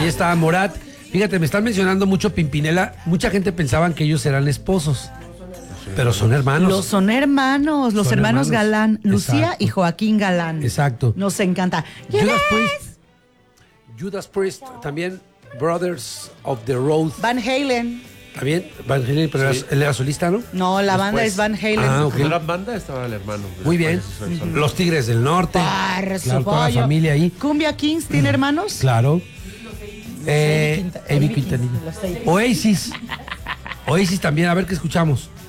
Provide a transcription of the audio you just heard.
Ahí está Morat. Fíjate, me están mencionando mucho Pimpinela. Mucha gente pensaban que ellos eran esposos. Pero son hermanos. Los hermanos Son hermanos. Galán, Lucía Exacto. y Joaquín Galán. Exacto. Nos encanta. ¿Quién Judas es? Priest. Judas Priest, también Brothers of the Road. Van Halen. También Van Halen, pero Sí. él era solista, ¿no? No, la banda es Van Halen. Ah, ok. Cuando eran banda estaba el hermano. Muy bien. Después hizo el solo. Los Tigres del Norte. Par, su Claro, toda la pollo. familia ahí. Cumbia Kings, ¿tiene hermanos? Claro. Evi Quintanilla. Oasis. Oasis también, a ver qué escuchamos.